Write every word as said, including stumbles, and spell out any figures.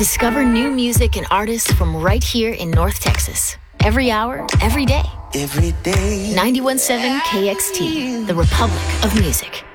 Discover new music and artists from right here in North Texas. Every hour, every day. Every day. ninety-one point seven K X T, the Republic of Music.